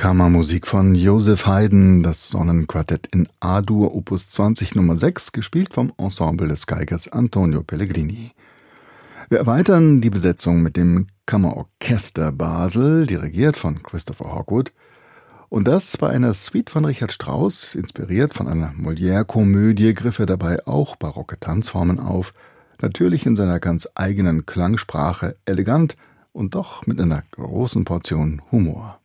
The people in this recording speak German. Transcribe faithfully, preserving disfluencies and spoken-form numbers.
Kammermusik von Joseph Haydn, das Sonnenquartett in A-Dur, Opus zwanzig Nummer sechs, gespielt vom Ensemble des Geigers Antonio Pellegrini. Wir erweitern die Besetzung mit dem Kammerorchester Basel, dirigiert von Christopher Hogwood, und das bei einer Suite von Richard Strauss, inspiriert von einer Molière-Komödie, griff er dabei auch barocke Tanzformen auf, natürlich in seiner ganz eigenen Klangsprache, elegant und doch mit einer großen Portion Humor.